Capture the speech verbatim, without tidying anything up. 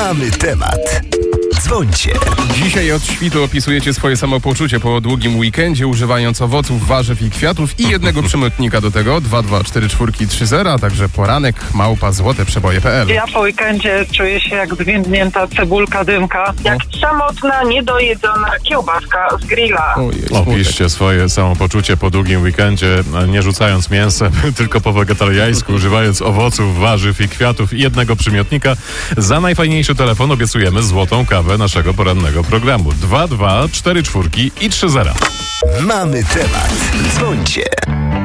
Mamy temat. Dzwońcie. Dzisiaj od świtu opisujecie swoje samopoczucie po długim weekendzie, używając owoców, warzyw i kwiatów i jednego przymiotnika do tego dwa dwa cztery cztery trzy zero, a także poranek małpa złote przeboje kropka p l. Ja po weekendzie czuję się jak zwiędnięta cebulka dymka, jak samotna, niedojedzona kiełbaska z grilla. Ojej, Opiszcie swoje samopoczucie po długim weekendzie, nie rzucając mięsem, tylko po wegetariańsku, używając owoców, warzyw i kwiatów i jednego przymiotnika. Za najfajniejszy telefon obiecujemy złotą kawę naszego porannego programu. dwa dwa cztery cztery i trzy zero. Mamy temat. Dzwońcie.